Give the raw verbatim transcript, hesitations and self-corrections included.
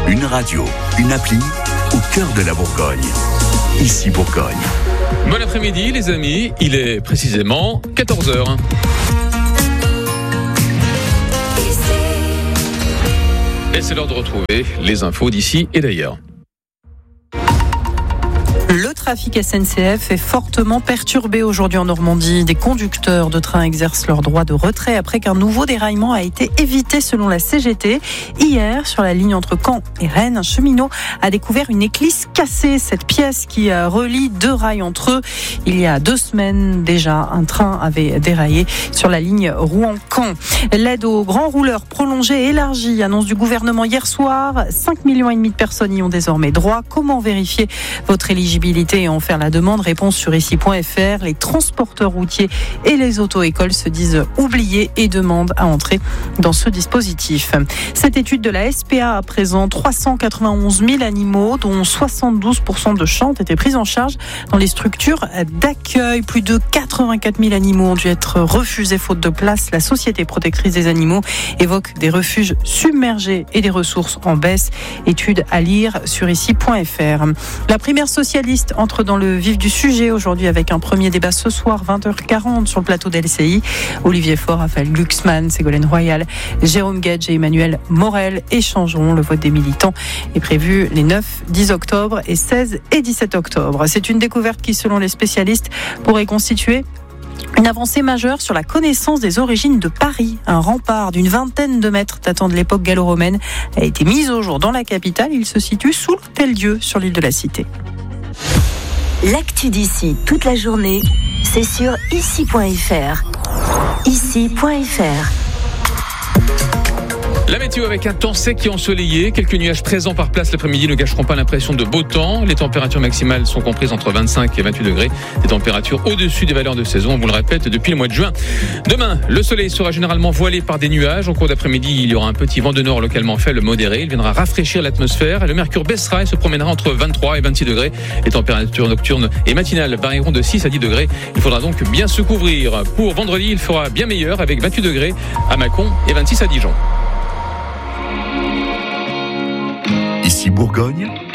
Une radio, une appli au cœur de la Bourgogne. Ici Bourgogne. Bon après-midi les amis, il est précisément quatorze heures. Et c'est l'heure de retrouver les infos d'ici et d'ailleurs. Le trafic S N C F est fortement perturbé aujourd'hui en Normandie. Des conducteurs de train exercent leur droit de retrait après qu'un nouveau déraillement a été évité selon la C G T. Hier, sur la ligne entre Caen et Rennes, un cheminot a découvert une éclisse cassée. Cette pièce qui relie deux rails entre eux. Il y a deux semaines déjà, un train avait déraillé sur la ligne Rouen-Caen. L'aide aux grands rouleurs prolongée et élargie, annonce du gouvernement hier soir. cinq millions et demi de personnes y ont désormais droit. Comment vérifier votre éligibilité et en faire la demande? Réponse sur ici point f r. Les transporteurs routiers et les auto-écoles se disent oubliés et demandent à entrer dans ce dispositif. Cette étude de la S P A présente trois cent quatre-vingt-onze mille animaux, dont soixante-douze pour cent de chats ont été pris en charge dans les structures d'accueil. Plus de quatre-vingt-quatre mille animaux ont dû être refusés faute de place. La Société protectrice des animaux évoque des refuges submergés et des ressources en baisse. Étude à lire sur ici point f r. La primaire socialiste entre dans le vif du sujet aujourd'hui avec un premier débat ce soir, vingt heures quarante sur le plateau d'L C I. Olivier Faure, Raphaël Glucksmann, Ségolène Royal, Jérôme Gage et Emmanuel Morel échangeront. Le vote des militants est prévu les neuf, dix octobre et seize et dix-sept octobre. C'est une découverte qui, selon les spécialistes, pourrait constituer une avancée majeure sur la connaissance des origines de Paris. Un rempart d'une vingtaine de mètres datant de l'époque gallo-romaine a été mis au jour dans la capitale. Il se situe sous l'Hôtel-Dieu sur l'île de la Cité. L'actu d'ici toute la journée, c'est sur ici point f r. ici point f r. La météo avec un temps sec et ensoleillé. Quelques nuages présents par place l'après-midi ne gâcheront pas l'impression de beau temps. Les températures maximales sont comprises entre vingt-cinq et vingt-huit degrés. Des températures au-dessus des valeurs de saison, on vous le répète, depuis le mois de juin. Demain, le soleil sera généralement voilé par des nuages. En cours d'après-midi, il y aura un petit vent de nord localement faible modéré. Il viendra rafraîchir l'atmosphère. Le mercure baissera et se promènera entre vingt-trois et vingt-six degrés. Les températures nocturnes et matinales varieront de six à dix degrés. Il faudra donc bien se couvrir. Pour vendredi, il fera bien meilleur avec vingt-huit degrés à Mâcon et vingt-six à Dijon. Ici Bourgogne,